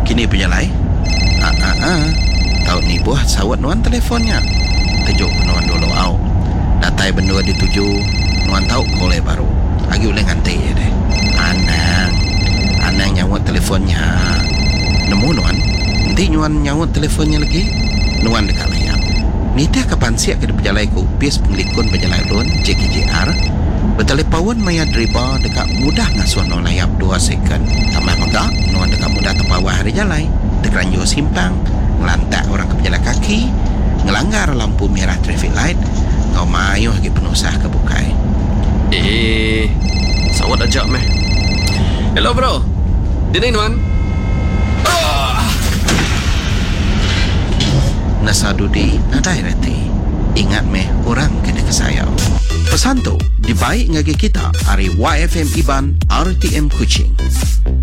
Kini penjalai. Tahu ni buah sawat nuan telefonnya. Tujuk nuan dulu au. Datai benda dituju nuan tahu kolej baru. Agi boleh nganti je deh. Anang nyawat telefonnya. Nemu nuan. Nanti nuan nyawat telefonnya lagi. Nuan dekat layar. Nita kapan siap ke berjalai ke upis pengelikun berjalai lun JKJR. Bertelepawan maya driba dekat mudah ngasuh no layap 2 second. Tambah megak nuan dekat mudah terpawah hari jalai. Terkeranjur simpang. Ngelantak orang ke berjalan kaki. Ngelanggar lampu merah traffic light. Ngau mayuh lagi penusah ke bukai. Sawat ajak meh. Hello bro. Dini nuan. Nasadudi nadai reti. Ingat meh orang kena kesayau. Pesan tu dibaik ngagi kita hari YFM Iban RTM Kuching.